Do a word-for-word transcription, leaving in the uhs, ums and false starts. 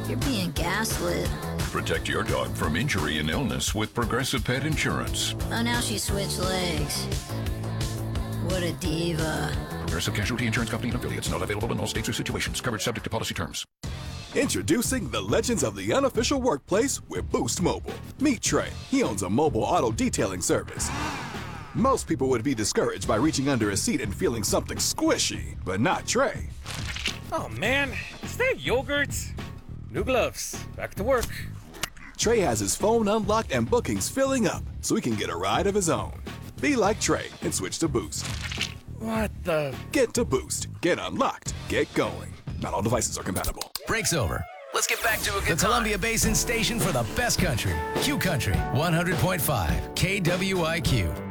You're being gaslit. Protect your dog from injury and illness with Progressive Pet Insurance. Oh, now she switched legs. What a diva. Progressive Casualty Insurance Company and affiliates. Not available in all states or situations. Coverage subject to policy terms. Introducing the legends of the unofficial workplace with Boost Mobile. Meet Trey. He owns a mobile auto detailing service. Most people would be discouraged by reaching under a seat and feeling something squishy, but not Trey. Oh man, is that yogurt? New gloves. Back to work. Trey has his phone unlocked and bookings filling up, so he can get a ride of his own. Be like Trey and switch to Boost. What the? Get to Boost. Get unlocked. Get going. Not all devices are compatible. Break's over. Let's get back to a good The Columbia Basin station for the best country. Q Country, one hundred point five K W I Q.